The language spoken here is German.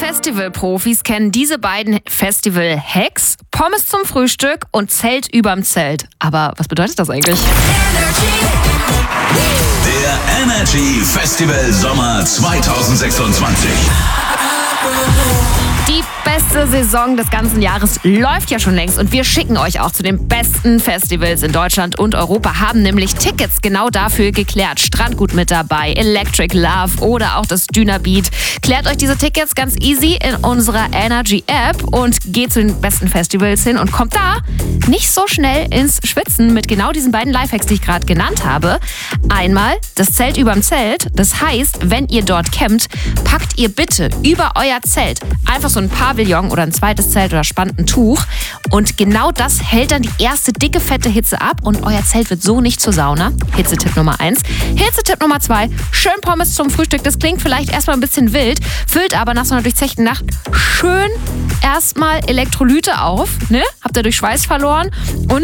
Festivalprofis kennen diese beiden Festival-Hacks: Pommes zum Frühstück und Zelt überm Zelt. Aber was bedeutet das eigentlich? Der Energy Festival Sommer 2026. Die beste Saison des ganzen Jahres läuft ja schon längst und wir schicken euch auch zu den besten Festivals in Deutschland und Europa, haben nämlich Tickets genau dafür geklärt. Strandgut mit dabei, Electric Love oder auch das Dynabeat. Klärt euch diese Tickets ganz easy in unserer Energy App und geht zu den besten Festivals hin und kommt da nicht so schnell ins Schwitzen mit genau diesen beiden Lifehacks, die ich gerade genannt habe. Einmal das Zelt überm Zelt. Das heißt, wenn ihr dort campt, packt ihr bitte über euer Zelt einfach so ein Pavillon oder ein zweites Zelt oder spannt ein Tuch. Und genau das hält dann die erste dicke, fette Hitze ab und euer Zelt wird so nicht zur Sauna. Hitzetipp Nummer 1. Hitzetipp Nummer 2. Schön Pommes zum Frühstück. Das klingt vielleicht erstmal ein bisschen wild, füllt aber nach so einer durchzechten Nacht schön erstmal Elektrolyte auf. Ne? Habt ihr durch Schweiß verloren. Und